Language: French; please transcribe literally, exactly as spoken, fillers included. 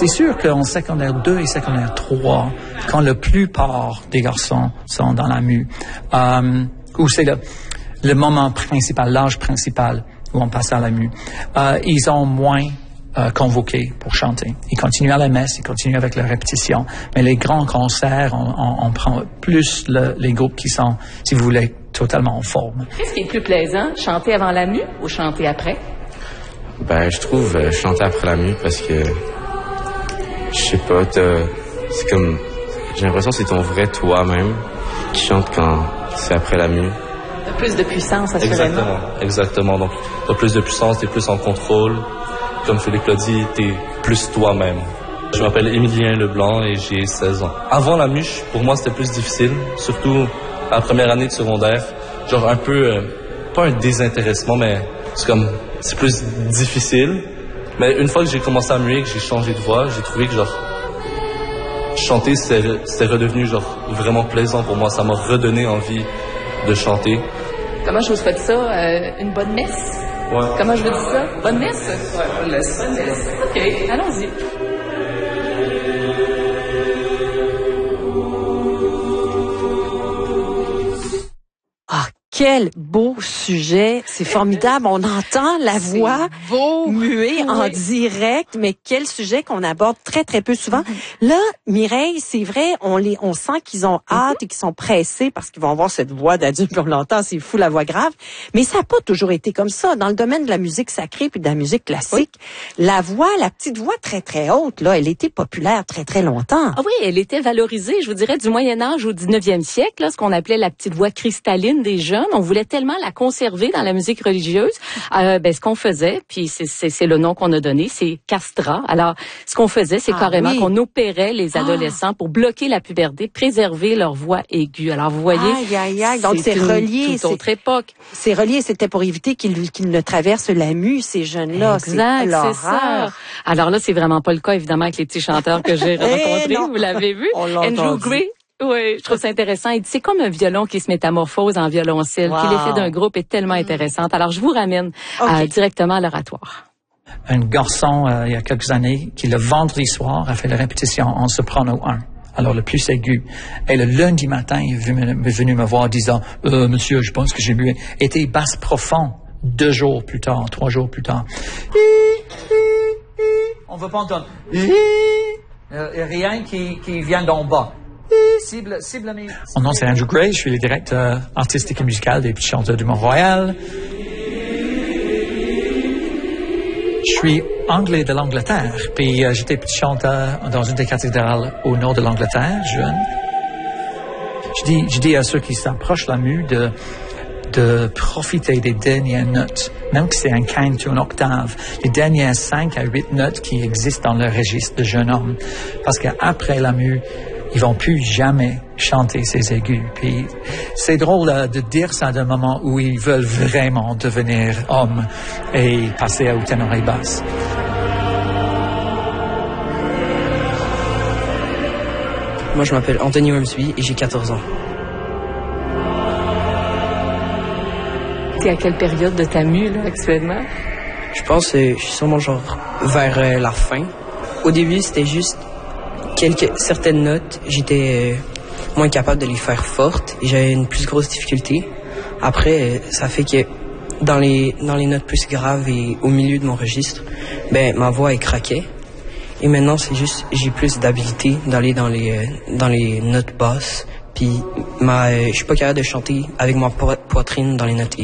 c'est sûr qu'en secondaire deux et secondaire trois, quand la plupart des garçons sont dans la mue, euh, où c'est le, le moment principal, l'âge principal où on passe à la mue, euh, ils ont moins euh, convoqué pour chanter. Ils continuent à la messe, ils continuent avec la répétition, mais les grands concerts, on, on, on prend plus le, les groupes qui sont, si vous voulez, totalement en forme. Qu'est-ce qui est le plus plaisant, chanter avant la mue ou chanter après? Ben, je trouve euh, chanter après la mue parce que, je sais pas, c'est comme, j'ai l'impression que c'est ton vrai toi-même qui chante quand c'est après la mue. T'as plus de puissance, assurément. Exactement, exactement. Donc, t'as plus de puissance, t'es plus en contrôle. Comme Philippe l'a dit, t'es plus toi-même. Je m'appelle Émilien Leblanc et j'ai seize ans. Avant la mue, pour moi, c'était plus difficile, surtout à la première année de secondaire. Genre un peu, euh, pas un désintéressement, mais c'est comme, c'est plus difficile. Mais une fois que j'ai commencé à muer, que j'ai changé de voix, j'ai trouvé que genre, chanter, c'était, c'était redevenu genre vraiment plaisant pour moi. Ça m'a redonné envie de chanter. Comment je vous souhaite ça? Euh, une bonne messe? Ouais. Comment je vous dis ça? Bonne messe? Ouais, bonne messe. Bonne messe. OK, allons-y. Ah, quel beau sujet. C'est formidable. On entend la voix beau. muée Oui. en direct, mais quel sujet qu'on aborde très, très peu souvent. Mm-hmm. Là, Mireille, c'est vrai, on les, on sent qu'ils ont hâte mm-hmm. et qu'ils sont pressés parce qu'ils vont avoir cette voix d'adulte, puis on l'entend, c'est fou, la voix grave. Mais ça n'a pas toujours été comme ça. Dans le domaine de la musique sacrée puis de la musique classique, oui. la voix, la petite voix très, très haute, là, elle était populaire très, très longtemps. Ah oui, elle était valorisée, je vous dirais, du Moyen-Âge au dix-neuvième siècle, là, ce qu'on appelait la petite voix cristalline des jeunes. On voulait tellement la conserver dans la musique religieuse. Euh, ben, ce qu'on faisait, puis c'est, c'est, c'est le nom qu'on a donné, c'est castrat. Alors, ce qu'on faisait, c'est ah, carrément oui. qu'on opérait les adolescents ah. pour bloquer la puberté, préserver leur voix aiguë. Alors, vous voyez, aïe, aïe, aïe. Donc, c'est, c'est relié. C'est une toute autre époque. C'est relié, c'était pour éviter qu'ils, qu'ils ne traversent la mue, ces jeunes-là. Exact, c'est, c'est ça. Alors là, c'est vraiment pas le cas, évidemment, avec les petits chanteurs que j'ai rencontrés. Vous l'avez vu. Andrew Gray. Oui, je trouve ça intéressant. Il dit, c'est comme un violon qui se métamorphose en violoncelle. Wow. Puis l'effet d'un groupe est tellement intéressant. Alors, je vous ramène okay. euh, directement à l'oratoire. Un garçon, euh, il y a quelques années, qui le vendredi soir a fait la répétition en soprano un. Alors, le plus aigu. Et le lundi matin, il est venu, est venu me voir disant, euh, monsieur, je pense que j'ai bu, était basse profond deux jours plus tard, trois jours plus tard. On va pas entendre. Euh, rien qui, qui vient d'en bas. Cible, cible mes... Mon nom c'est Andrew Gray, je suis le directeur artistique et musical des Petits Chanteurs du Mont-Royal. Je suis anglais de l'Angleterre, puis euh, j'étais petit chanteur dans une des cathédrales au nord de l'Angleterre, jeune. Je dis, je dis à ceux qui s'approchent la mue de, de profiter des dernières notes, même que c'est un quinte ou une octave, les dernières cinq à huit notes qui existent dans le registre de jeune homme. Parce qu'après la mue, ils vont plus jamais chanter ces aigus. Puis c'est drôle euh, de dire ça d'un moment où ils veulent vraiment devenir hommes et passer au ténor et basse. Moi, je m'appelle Anthony Wormsby et j'ai quatorze ans. T'es à quelle période de ta mue, là, actuellement? Je pense que je suis sûrement genre vers euh, la fin. Au début, c'était juste quelques certaines notes, j'étais euh, moins capable de les faire fortes et j'avais une plus grosse difficulté. Après, euh, ça fait que dans les dans les notes plus graves et au milieu de mon registre, ben ma voix est craquée. Et maintenant, c'est juste j'ai plus d'habilité d'aller dans les euh, dans les notes basses. Puis ma, euh, je suis pas capable de chanter avec ma po- poitrine dans les notes